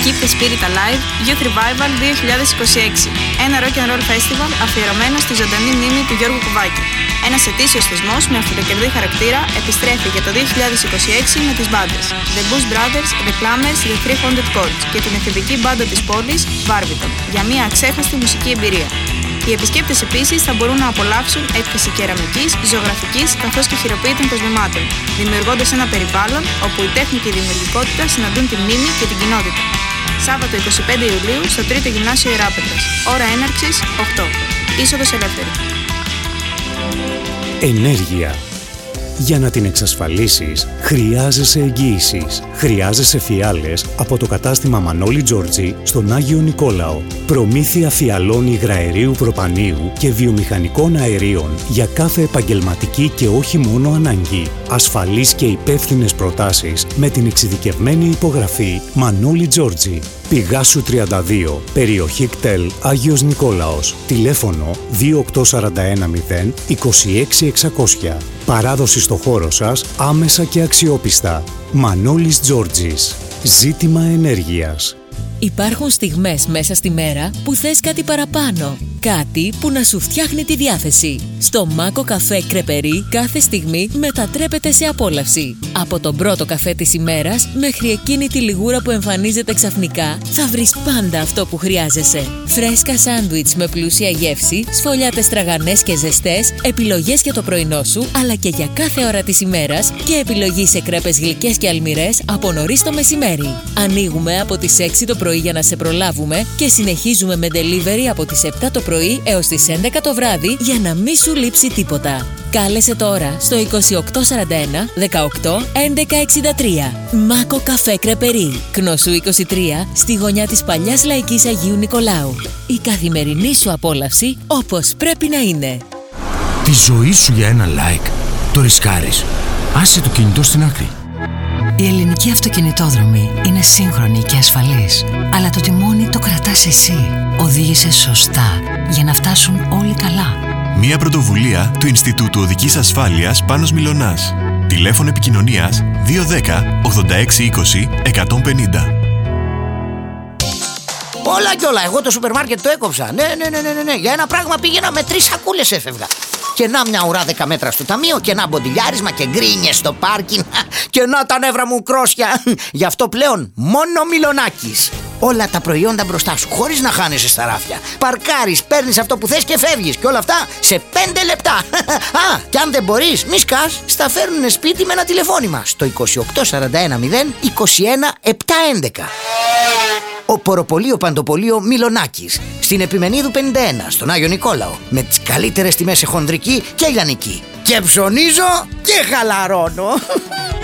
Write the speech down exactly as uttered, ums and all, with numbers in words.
Keep the Spirit Alive Youth Revival δύο χιλιάδες είκοσι έξι. Ένα rock and roll festival αφιερωμένο στη ζωντανή μνήμη του Γιώργου Κουβάκη. Ένας ετήσιος θεσμός με αυτοκερδή χαρακτήρα επιστρέφει για το δύο χιλιάδες είκοσι έξι με τις μπάντες The Bush Brothers, The Plumbers, The three hundred Chords και την εφηβική μπάντα της πόλης Barbiton για μια αξέχαστη μουσική εμπειρία. Οι επισκέπτες επίσης θα μπορούν να απολαύσουν έκθεση κεραμικής, ζωγραφικής καθώς και χειροποίητων κοσμημάτων, δημιουργώντας ένα περιβάλλον όπου η τέχνη και η δημιουργικότητα συναντούν τη μνήμη και την κοινότητα. Σάββατο είκοσι πέντε Ιουλίου στο Τρίτο Γυμνάσιο Ιεράπετρας. Ώρα έναρξης οκτώ. Είσοδος ελεύθερη. Ενέργεια. Για να την εξασφαλίσεις, χρειάζεσαι εγγύησεις. Χρειάζεσαι φιάλες από το κατάστημα Μανώλη Τζόρτζι στον Άγιο Νικόλαο. Προμήθεια φιαλών υγραερίου προπανίου και βιομηχανικών αερίων για κάθε επαγγελματική και όχι μόνο ανάγκη. Ασφαλείς και υπεύθυνες προτάσεις με την εξειδικευμένη υπογραφή Μανώλη Τζόρτζι. Πηγάσου τριάντα δύο, περιοχή ΚΤΕΛ Άγιος Νικόλαος. Τηλέφωνο δύο οκτώ τέσσερα ένα μηδέν είκοσι έξι εξακόσια. Παράδοση στο χώρο σας άμεσα και αξιόπιστα. Μανώλης Τζόρτζης. Ζήτημα ενέργειας. Υπάρχουν στιγμές μέσα στη μέρα που θες κάτι παραπάνω. Κάτι που να σου φτιάχνει τη διάθεση. Στο Μάκο Καφέ Κρεπερί κάθε στιγμή μετατρέπεται σε απόλαυση. Από τον πρώτο καφέ της ημέρας μέχρι εκείνη τη λιγούρα που εμφανίζεται ξαφνικά, θα βρεις πάντα αυτό που χρειάζεσαι. Φρέσκα σάντουιτς με πλούσια γεύση, σφολιάτες τραγανές και ζεστές, επιλογές για το πρωινό σου αλλά και για κάθε ώρα της ημέρας και επιλογή σε κρέπες γλυκές και αλμυρές από νωρίς το μεσημέρι. Ανοίγουμε από τις έξι το πρωί για να σε προλάβουμε και συνεχίζουμε με delivery από τις επτά το πρωί έως τις έντεκα το βράδυ για να μην σου λείψει τίποτα. Κάλεσε τώρα στο είκοσι οκτώ σαράντα ένα δεκαοκτώ έντεκα εξήντα τρία. Μάκο Καφέ Κρεπερί, Κνωσού είκοσι τρία, στη γωνιά της παλιάς Λαϊκής Αγίου Νικολάου. Η καθημερινή σου απόλαυση όπως πρέπει να είναι. Τη ζωή σου για ένα like το ρισκάρεις. Άσε το κινητό στην άκρη. Η ελληνική αυτοκινητόδρομη είναι σύγχρονη και ασφαλής, αλλά το τιμόνι το κρατάς εσύ. Οδήγησε σωστά για να φτάσουν όλοι καλά. Μια πρωτοβουλία του Ινστιτούτου Οδικής Ασφάλειας Πάνος Μιλωνάς. Τηλέφωνο επικοινωνίας δύο ένα μηδέν ογδόντα έξι είκοσι εκατόν πενήντα. Όλα κι όλα, εγώ το σούπερ μάρκετ το έκοψα. Ναι, ναι, ναι, ναι, ναι. Για ένα πράγμα πήγαινα με τρεις σακούλες έφευγα. Και να μια ουρά δέκα μέτρα στο ταμείο και ένα μποντιλιάρισμα και γκρίνιες στο πάρκινγκ. Και να τα νεύρα μου κρόσια. Γι' αυτό πλέον μόνο Μιλωνάκης. Όλα τα προϊόντα μπροστά σου, χωρίς να χάνεσαι στα ράφια. Παρκάρεις, παίρνεις αυτό που θες και φεύγεις. Και όλα αυτά σε πέντε λεπτά. Α, και αν δεν μπορείς, μη σκάς, στα φέρνουνε σπίτι με ένα τηλεφώνημα. Στο είκοσι οκτώ σαράντα ένα μηδέν είκοσι ένα επτακόσια έντεκα. Οποροπολείο Παντοπολείο Μιλωνάκης, στην Επιμενίδου πενήντα ένα, στον Άγιο Νικόλαο. Με τις καλύτερες τιμές σε χονδρική και λιανική. Και ψωνίζω και χαλαρώνω.